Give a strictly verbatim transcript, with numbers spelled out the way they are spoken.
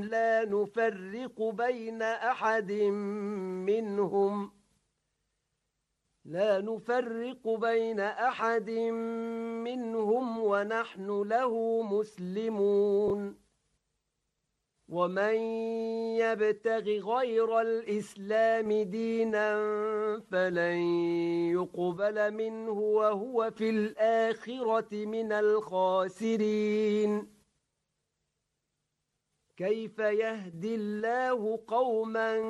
لا نفرق بين أحد منهم لا نفرق بين أحد منهم ونحن له مسلمون ومن يبتغ غير الإسلام دينا فلن يقبل منه وهو في الآخرة من الخاسرين كيف يهدي الله قوما